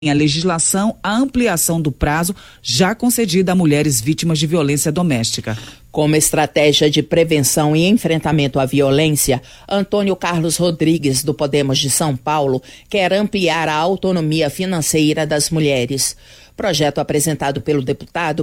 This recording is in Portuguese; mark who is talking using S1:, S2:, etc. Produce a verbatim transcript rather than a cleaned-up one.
S1: a legislação a ampliação do prazo já concedida a mulheres vítimas de violência doméstica.
S2: Como estratégia de prevenção e enfrentamento à violência, Antônio Carlos Rodrigues, do Podemos de São Paulo, quer ampliar a autonomia financeira das mulheres. Projeto apresentado pelo deputado